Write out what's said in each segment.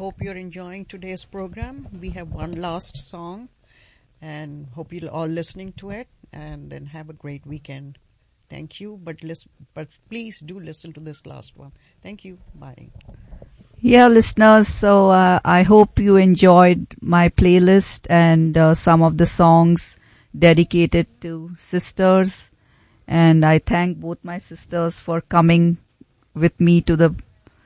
hope you're enjoying today's program. We have one last song, and hope you're all listening to it, and then have a great weekend. Thank you, but please do listen to this last one. Thank you. Bye. Yeah, listeners, so I hope you enjoyed my playlist and some of the songs dedicated to sisters. And I thank both my sisters for coming with me to the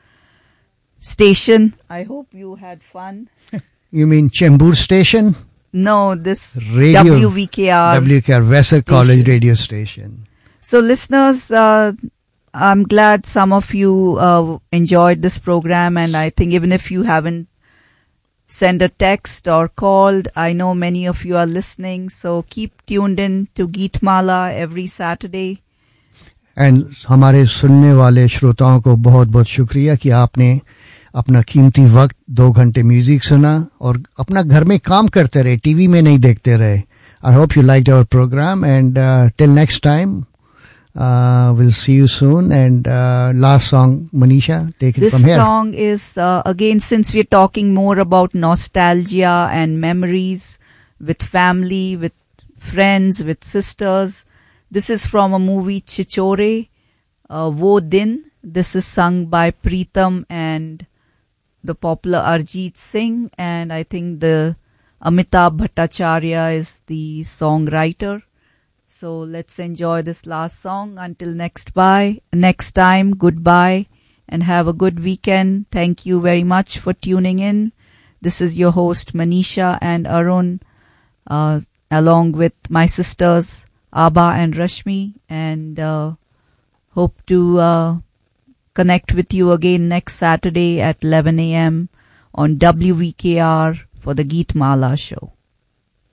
station. I hope you had fun. You mean Chembur Station? No, this Radio, WVKR. WVKR, Vassar College radio station. So listeners, I'm glad some of you enjoyed this program, and I think even if you haven't sent a text or called, I know many of you are listening, so keep tuned in to Geetmala every Saturday. And हमारे सुनने वाले श्रोताओं को बहुत बहुत शुक्रिया कि आपने अपना कीमती वक्त 2 घंटे म्यूजिक सुना और अपना घर में काम करते रहे, टीवी में नहीं देखते रहे. I hope you liked our program, and till next time, we'll see you soon. And last song, Manisha, take it from here. This song is, again, since we're talking more about nostalgia and memories with family, with friends, with sisters, this is from a movie Chichore, Wo Din. This is sung by Preetam and the popular Arjit Singh, and I think the Amitabh Bhattacharya is the songwriter. So let's enjoy this last song. Until next time, goodbye, and have a good weekend. Thank you very much for tuning in. This is your host Manisha and Arun, along with my sisters Abha and Rashmi, and hope to connect with you again next Saturday at 11 a.m. on WVKR for the Geetmala show.